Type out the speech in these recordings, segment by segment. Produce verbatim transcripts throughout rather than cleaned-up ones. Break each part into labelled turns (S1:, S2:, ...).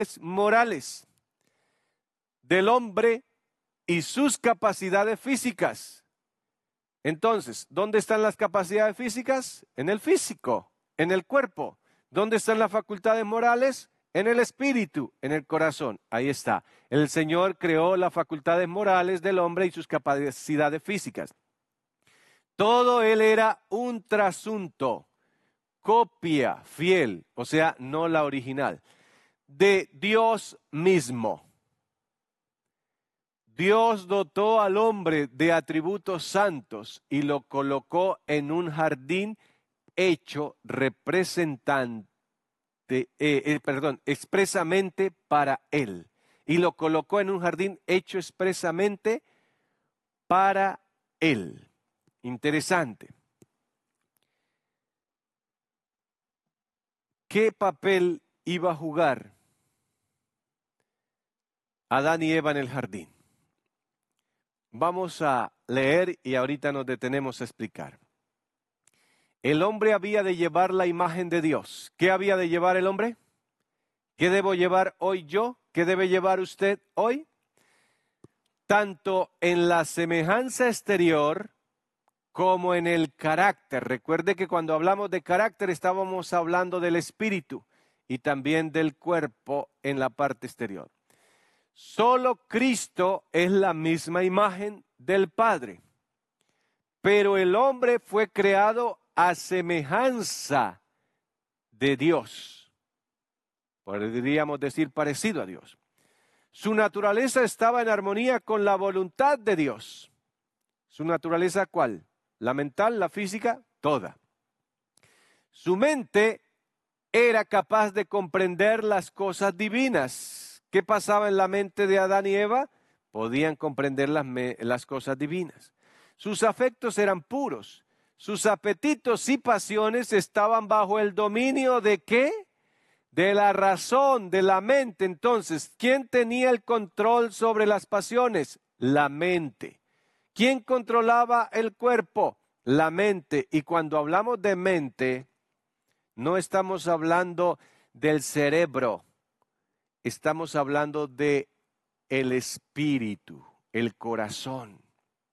S1: morales del hombre y sus capacidades físicas. Entonces, ¿dónde están las capacidades físicas? En el físico, en el cuerpo. ¿Dónde están las facultades morales? En el espíritu, en el corazón. Ahí está. El Señor creó las facultades morales del hombre y sus capacidades físicas. Todo él era un trasunto, copia fiel, o sea, no la original, de Dios mismo. Dios dotó al hombre de atributos santos y lo colocó en un jardín hecho representante, eh, eh, perdón, expresamente para él. Y lo colocó en un jardín hecho expresamente para él. Interesante. ¿Qué papel iba a jugar Adán y Eva en el jardín? Vamos a leer y ahorita nos detenemos a explicar. El hombre había de llevar la imagen de Dios. ¿Qué había de llevar el hombre? ¿Qué debo llevar hoy yo? ¿Qué debe llevar usted hoy? Tanto en la semejanza exterior como en el carácter. Recuerde que cuando hablamos de carácter estábamos hablando del espíritu y también del cuerpo en la parte exterior. Solo Cristo es la misma imagen del Padre, pero el hombre fue creado a semejanza de Dios. Podríamos decir parecido a Dios. Su naturaleza estaba en armonía con la voluntad de Dios. ¿Su naturaleza cuál? La mental, la física, toda. Su mente era capaz de comprender las cosas divinas. ¿Qué pasaba en la mente de Adán y Eva? Podían comprender las, las cosas divinas. Sus afectos eran puros. Sus apetitos y pasiones estaban bajo el dominio ¿de qué? De la razón, de la mente. Entonces, ¿quién tenía el control sobre las pasiones? La mente. ¿Quién controlaba el cuerpo? La mente. Y cuando hablamos de mente, no estamos hablando del cerebro. Estamos hablando de el espíritu, el corazón.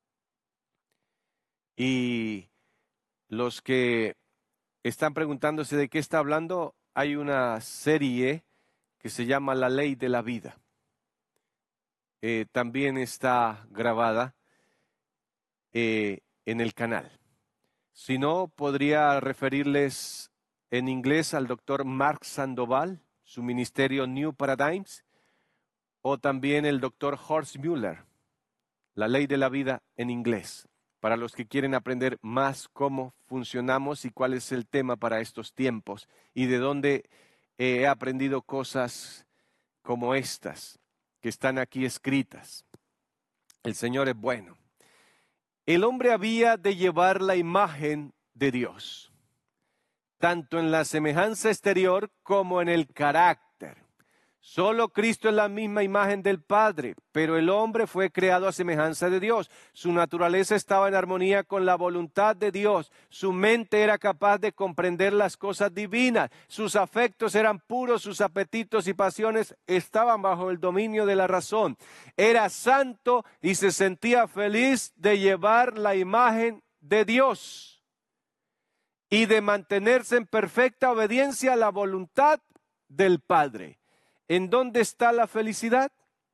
S1: Y los que están preguntándose de qué está hablando, hay una serie que se llama La Ley de la Vida. Eh, también está grabada eh, en el canal. Si no, podría referirles en inglés al doctor Mark Sandoval, su ministerio New Paradigms, o también el doctor Horst Müller, La Ley de la Vida en inglés, para los que quieren aprender más cómo funcionamos y cuál es el tema para estos tiempos y de dónde he aprendido cosas como estas que están aquí escritas. El Señor es bueno. El hombre había de llevar la imagen de Dios, tanto en la semejanza exterior como en el carácter. Solo Cristo es la misma imagen del Padre, pero el hombre fue creado a semejanza de Dios. Su naturaleza estaba en armonía con la voluntad de Dios. Su mente era capaz de comprender las cosas divinas. Sus afectos eran puros, sus apetitos y pasiones estaban bajo el dominio de la razón. Era santo y se sentía feliz de llevar la imagen de Dios y de mantenerse en perfecta obediencia a la voluntad del Padre. ¿En dónde está la felicidad?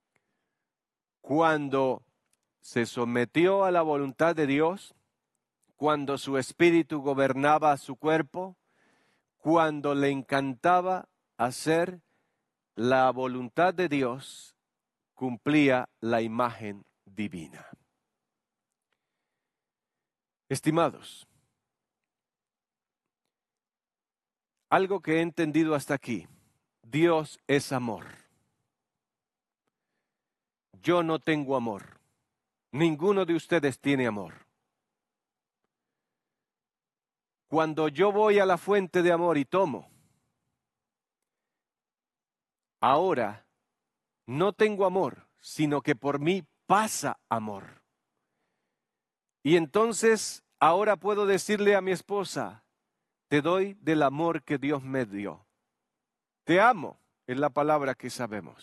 S1: Cuando se sometió a la voluntad de Dios, cuando su espíritu gobernaba su cuerpo, cuando le encantaba hacer la voluntad de Dios, cumplía la imagen divina. Estimados, algo que he entendido hasta aquí: Dios es amor. Yo no tengo amor. Ninguno de ustedes tiene amor. Cuando yo voy a la fuente de amor y tomo, ahora no tengo amor, sino que por mí pasa amor. Y entonces ahora puedo decirle a mi esposa: te doy del amor que Dios me dio. Te amo. es la palabra que sabemos.